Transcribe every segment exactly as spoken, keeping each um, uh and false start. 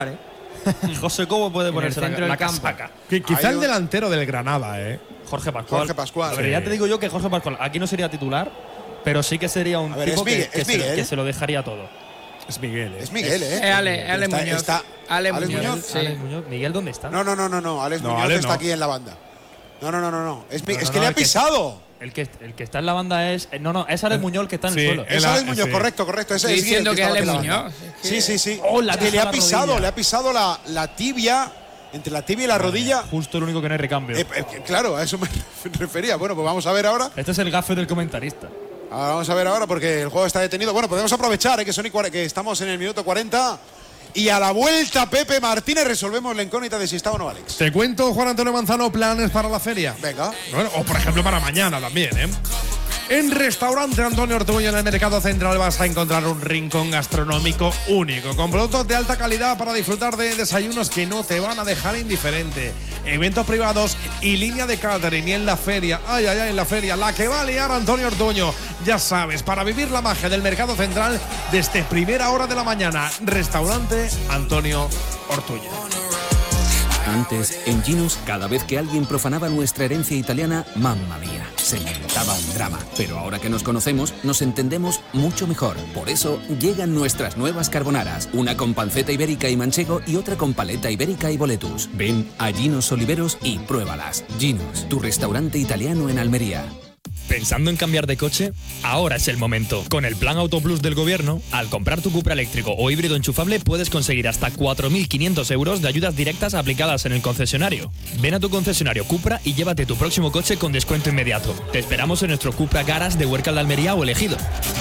¿eh? José Cobo puede ponerse en el la, la campo. casaca. Que quizá el delantero del Granada, ¿eh? Jorge Pascual. Jorge Pascual. Pero sí. ya te digo yo que Jorge Pascual aquí no sería titular, pero sí que sería un ver, tipo es Miguel, que, que, es se, Miguel. que se lo dejaría todo. Es Miguel, ¿eh? Es Miguel, ¿eh? Es Ale, Ale Está- Muñoz. está- Ale Alex Muñoz. Muñoz. Sí. Alex Muñoz. Miguel, ¿dónde está? No, no, no, no, no. Alex No, Muñoz Ale está no. aquí en la banda. No, no, no, no, no. Es, mi- No, es no, que no, le ha el que- pisado. El que, el que está en la banda es. No, no, es Alex Muñoz el que está en sí, el suelo. el- Es Alex sí. Muñoz, correcto, correcto. Ese Estoy es Miguel diciendo que estaba Ale aquí en la banda. Muñoz. Es que- Sí, sí, sí. Oh, la Es que le ha pisó la pisado, rodilla. le ha pisado la, la tibia, entre la tibia y la rodilla. Justo el único que no hay recambio. Eh, eh, claro, a eso me refería. Bueno, pues vamos a ver ahora. Este es el gafe del comentarista. Ahora vamos a ver ahora porque el juego está detenido. Bueno, podemos aprovechar eh, que, son y cuare- que estamos en el minuto cuarenta. Y a la vuelta, Pepe Martínez, resolvemos la incógnita de si está o no Alex. Te cuento, Juan Antonio Manzano, planes para la feria. Venga. Bueno, o por ejemplo para mañana también, ¿eh? En Restaurante Antonio Ortuño, en el Mercado Central, vas a encontrar un rincón gastronómico único, con productos de alta calidad para disfrutar de desayunos que no te van a dejar indiferente. Eventos privados y línea de catering. Y en la feria, ay, ay, ay, en la feria, la que va a liar Antonio Ortuño. Ya sabes, para vivir la magia del Mercado Central desde primera hora de la mañana. Restaurante Antonio Ortuño. Antes, en Ginos, cada vez que alguien profanaba nuestra herencia italiana, mamma mía, se montaba un drama. Pero ahora que nos conocemos, nos entendemos mucho mejor. Por eso, llegan nuestras nuevas carbonaras. Una con panceta ibérica y manchego y otra con paleta ibérica y boletus. Ven a Ginos Oliveros y pruébalas. Ginos, tu restaurante italiano en Almería. ¿Pensando en cambiar de coche? Ahora es el momento. Con el Plan Auto Plus del Gobierno, al comprar tu Cupra eléctrico o híbrido enchufable puedes conseguir hasta cuatro mil quinientos euros de ayudas directas aplicadas en el concesionario. Ven a tu concesionario Cupra y llévate tu próximo coche con descuento inmediato. Te esperamos en nuestro Cupra Garage de Huércal de Almería o Elegido.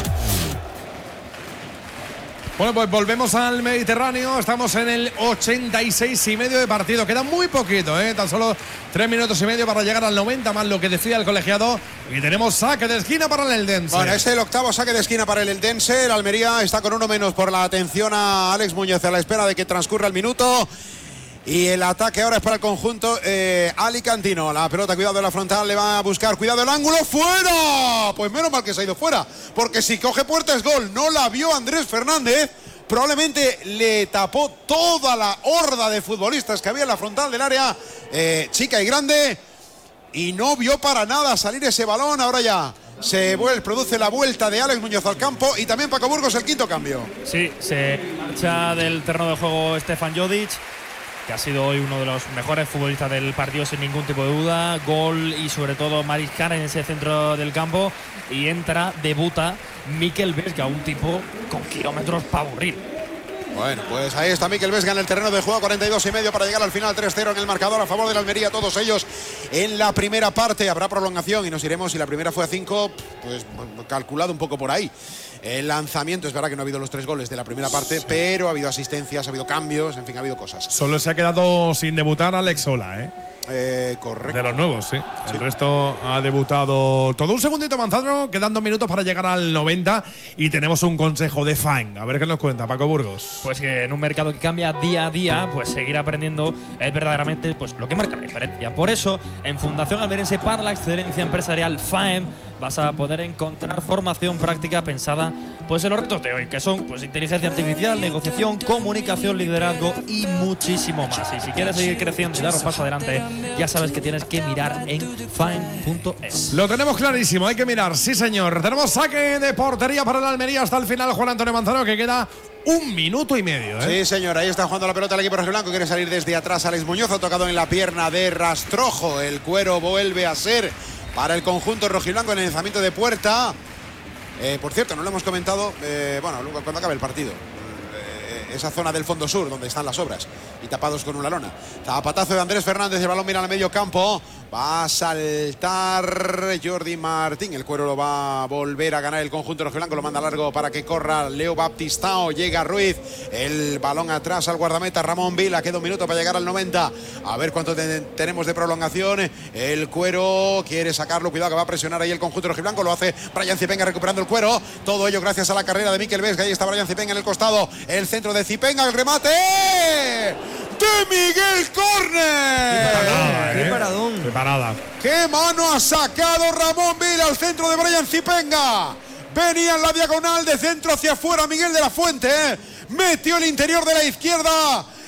Bueno, pues volvemos al Mediterráneo. Estamos en el ochenta y seis y medio de partido. Queda muy poquito, ¿eh? Tan solo tres minutos y medio para llegar al noventa, más lo que decía el colegiado. Y tenemos saque de esquina para el Eldense. Bueno, es el octavo saque de esquina para el Eldense. El Almería está con uno menos por la atención a Alex Muñoz a la espera de que transcurra el minuto. Y el ataque ahora es para el conjunto eh, alicantino. La pelota, cuidado de la frontal, le va a buscar. Cuidado el ángulo, ¡fuera! Pues menos mal que se ha ido fuera. Porque si coge puerta es gol. No la vio Andrés Fernández. Probablemente le tapó toda la horda de futbolistas que había en la frontal del área eh, chica y grande. Y no vio para nada salir ese balón. Ahora ya se vuelve, produce la vuelta de Alex Muñoz al campo. Y también Paco Burgos el quinto cambio. Sí, se marcha del terreno de juego Stefan Jodic, que ha sido hoy uno de los mejores futbolistas del partido sin ningún tipo de duda. Gol y sobre todo Mariscal en ese centro del campo. Y entra, debuta Mikel Vesga, un tipo con kilómetros para aburrir. Bueno, pues ahí está Mikel Vesga en el terreno de juego, cuarenta y dos y medio para llegar al final, tres cero en el marcador a favor de la Almería, todos ellos en la primera parte. Habrá prolongación y nos iremos, si la primera fue a cinco, pues calculado un poco por ahí. El lanzamiento, es verdad que no ha habido los tres goles de la primera parte, sí, pero ha habido asistencias, ha habido cambios, en fin, ha habido cosas. Solo se ha quedado sin debutar Alex Sola, ¿eh? Eh, correcto. De los nuevos, sí. El sí. resto ha debutado todo. Un segundito, Manzano, quedan dos minutos para llegar al noventa y tenemos un consejo de fan. A ver qué nos cuenta Paco Burgos. Pues que en un mercado que cambia día a día, pues seguir aprendiendo es verdaderamente pues lo que marca la diferencia. Por eso, en Fundación Almeriense para la Excelencia Empresarial, F A E M, vas a poder encontrar formación práctica pensada pues en los retos de hoy, que son pues inteligencia artificial, negociación, comunicación, liderazgo y muchísimo más. Y si quieres seguir creciendo y dar un paso adelante, ya sabes que tienes que mirar en faem punto es. Lo tenemos clarísimo, hay que mirar, sí señor. Tenemos saque de portería para el Almería hasta el final, Juan Antonio Manzano, que queda un minuto y medio, ¿eh? Sí, señor, ahí está jugando la pelota el equipo rojiblanco. Quiere salir desde atrás Alex Muñoz, ha tocado en la pierna de Rastrojo. El cuero vuelve a ser para el conjunto rojiblanco en el lanzamiento de puerta. Eh, por cierto, no lo hemos comentado, eh, bueno, cuando acabe el partido. Eh, esa zona del fondo sur donde están las obras y tapados con una lona. Zapatazo de Andrés Fernández, el balón mira al medio campo. Va a saltar Jordi Martín. El cuero lo va a volver a ganar el conjunto rojiblanco. Lo manda largo para que corra Leo Baptistao. Llega Ruiz. El balón atrás al guardameta Ramón Vila. Queda un minuto para llegar al noventa. A ver cuánto te tenemos de prolongación. El cuero quiere sacarlo. Cuidado que va a presionar ahí el conjunto rojiblanco. Lo hace Brian Zipenga recuperando el cuero. Todo ello gracias a la carrera de Mikel Vesga. Ahí está Brian Zipenga en el costado. El centro de Zipenga. El remate de Miguel Córner. ¡Qué paradón! ¡Qué parada! ¡Qué mano ha sacado Ramón Vila al centro de Brian Zipenga! Venía en la diagonal de centro hacia afuera Miguel de la Fuente. ¿eh? Metió el interior de la izquierda